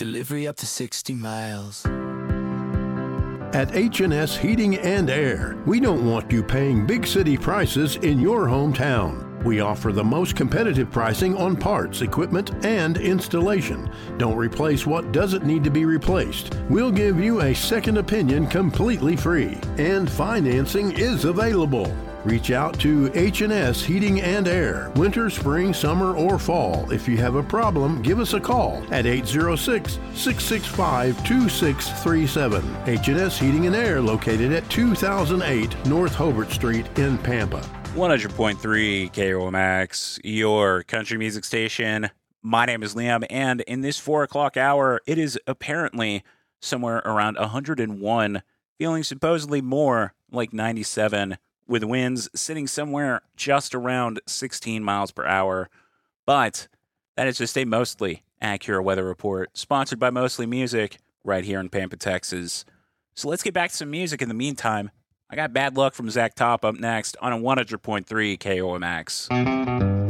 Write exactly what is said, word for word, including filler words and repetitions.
Delivery up to sixty miles. At H and S Heating and Air, we don't want you paying big city prices in your hometown. We offer the most competitive pricing on parts, equipment, and installation. Don't replace what doesn't need to be replaced. We'll give you a second opinion completely free. And financing is available. Reach out to H and S Heating and Air, winter, spring, summer, or fall. If you have a problem, give us a call at eight oh six, six six five, two six three seven. H and S Heating and Air, located at two thousand eight North Hobart Street in Pampa. one hundred point three K O M X, your country music station. My name is Liam, and in this four o'clock hour, it is apparently somewhere around one hundred one, feeling supposedly more like ninety-seven, with winds sitting somewhere just around sixteen miles per hour. But that is just a mostly accurate weather report, sponsored by Mostly Music, right here in Pampa, Texas. So let's get back to some music in the meantime. I got Bad Luck from Zach Top up next on a one hundred point three K O M X.